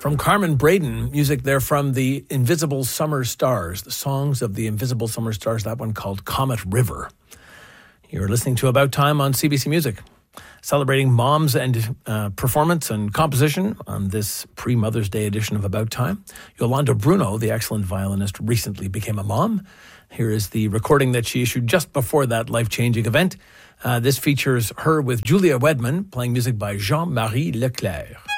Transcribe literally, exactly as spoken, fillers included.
From Carmen Braden, music there from the Invisible Summer Stars, the songs of the Invisible Summer Stars, that one called Comet River. You're listening to About Time on C B C Music, celebrating moms and uh, performance and composition on this pre-Mother's Day edition of About Time. Yolanda Bruno, the excellent violinist, recently became a mom. Here is the recording that she issued just before that life-changing event. Uh, this features her with Julia Wedman, playing music by Jean-Marie Leclerc.